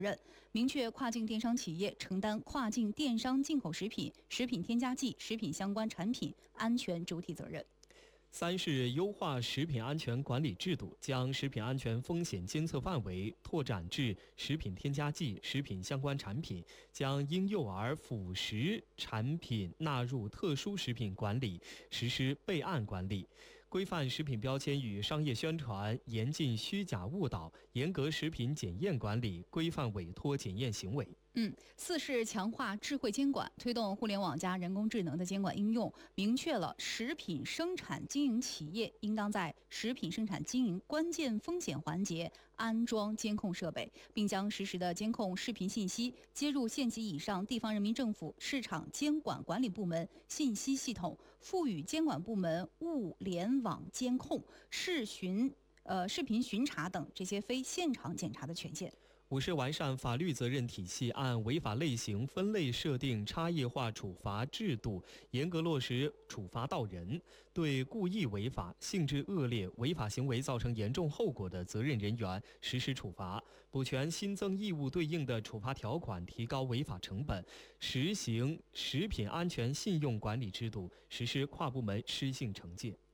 任，明确跨境电商企业承担跨境电商进口食品、食品添加剂、食品相关产品安全主体责任。 三是优化食品安全管理制度，将食品安全风险监测范围拓展至食品添加剂、食品相关产品，将婴幼儿辅食产品纳入特殊食品管理，实施备案管理，规范食品标签与商业宣传，严禁虚假误导，严格食品检验管理，规范委托检验行为。 四是强化智慧监管，推动互联网加人工智能的监管应用，明确了食品生产经营企业应当在食品生产经营关键风险环节安装监控设备，并将实时的监控视频信息接入县级以上地方人民政府市场监管管理部门信息系统，赋予监管部门物联网监控、视频巡查等这些非现场检查的权限。 五是完善法律责任体系，按违法类型分类设定差异化处罚制度，严格落实处罚到人，对故意违法、性质恶劣、违法行为造成严重后果的责任人员实施处罚，补全新增义务对应的处罚条款，提高违法成本，实行食品安全信用管理制度，实施跨部门失信惩戒。